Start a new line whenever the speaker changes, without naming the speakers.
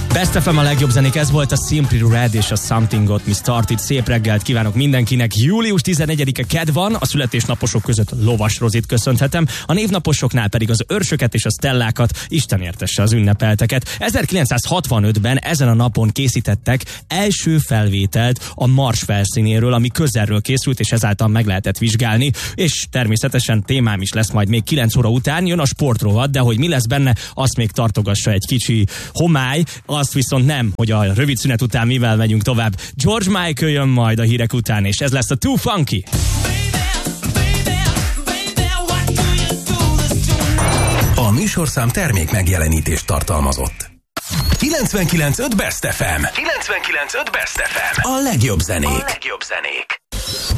Best FM a legjobb zenék, ez volt a Simply Red és a Something Got Me Started. Szép reggelt kívánok mindenkinek. Július 14-e kedd van, a születésnaposok között Lovas Rozit köszönhetem, a névnaposoknál pedig az Örsöket és a Stellákat, Isten értesse az ünnepelteket. 1965-ben ezen a napon készítettek első felvételt a Mars felszínéről, ami közelről készült, és ezáltal meg lehetett vizsgálni, és természetesen témám is lesz majd még 9 óra után, jön a sportrovat, de hogy mi lesz benne, azt még tartogassa egy kicsi homály, azt viszont nem, hogy a rövid szünet után mivel megyünk tovább. George Michael jön majd a hírek után, és ez lesz a Too Funky.
A műsorszám termék megjelenítést tartalmazott. 99.5 Best FM. 99.5 Best FM. A legjobb zenék.